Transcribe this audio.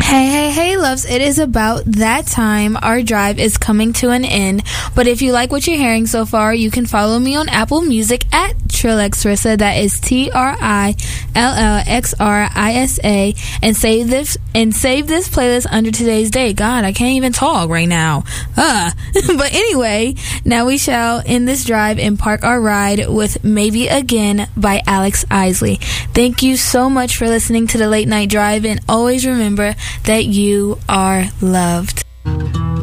Hey, hey, hey, loves. It is about that time. Our drive is coming to an end. But if you like what you're hearing so far, you can follow me on Apple Music at Trillexrissa. That is TRILLXRISA. And save this playlist under today's date. God, I can't even talk right now. But anyway, now we shall end this drive and park our ride with Maybe Again by Alex Isley. Thank you so much for listening to the Late Night Drive, and always remember that you are loved.